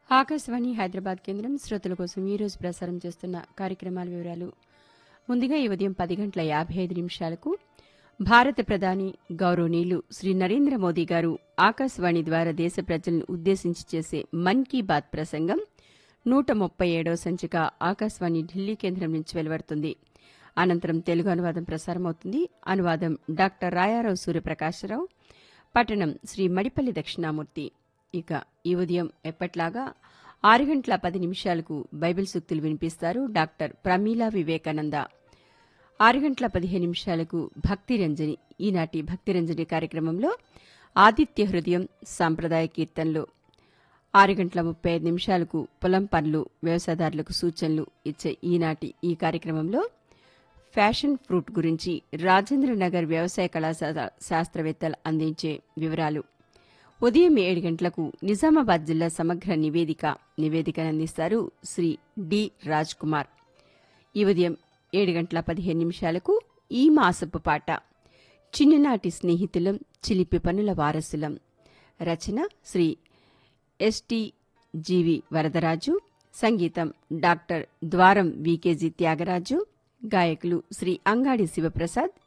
ఆకాశవాణి హైదరాబాద్ కేంద్రం శ్రోతల కోసం ఈరోజు ప్రసారం చేస్తున్న కార్యక్రమాల వివరాలు. ముందుగా ఈ ఉదయం 10:55 భారత ప్రధాని గౌరవనీయులు శ్రీ నరేంద్ర మోదీ గారు ఆకాశవాణి ద్వారా దేశ ప్రజలను ఉద్దేశించి చేసే మన్ కీ బాత్ ప్రసంగం 137వ సంచిక ఆకాశవాణి ఢిల్లీ కేంద్రం నుంచి వెలువడుతుంది. అనంతరం తెలుగు అనువాదం ప్రసారమవుతుంది. అనువాదం డాక్టర్ రాయారావు సూర్యప్రకాశరావు, పఠనం శ్రీ మడిపల్లి దక్షిణామూర్తి. ఇక ఈ ఉదయం ఎప్పట్లాగా 6:10 బైబిల్ సూక్తులు వినిపిస్తారు డాక్టర్ ప్రమీలా వివేకానంద. 6:15 భక్తిరంజని. ఈనాటి భక్తిరంజని కార్యక్రమంలో ఆదిత్య హృదయం సాంప్రదాయ కీర్తనలు. 6:35 పొలం పనులు, వ్యవసాయదారులకు సూచనలు ఇచ్చే ఈనాటి ఈ కార్యక్రమంలో ఫ్యాషన్ ఫ్రూట్ గురించి రాజేంద్రనగర్ వ్యవసాయ కళాశాల శాస్త్రవేత్తలు అందించే వివరాలు. ఉదయం 7 గంటలకు నిజామాబాద్ జిల్లా సమగ్ర నివేదికను అందిస్తారు శ్రీ డి రాజ్ కుమార్. ఈ ఉదయం 7:15 ఈ మాసపు పాట చిన్ననాటి స్నేహితులం చిలిపి పనుల వారసులం. రచన శ్రీ ఎస్టి జీవి వరదరాజు. సంగీతం డాక్టర్ ద్వారం వికేజీ త్యాగరాజు. గాయకులు శ్రీ అంగాడి శివప్రసాద్,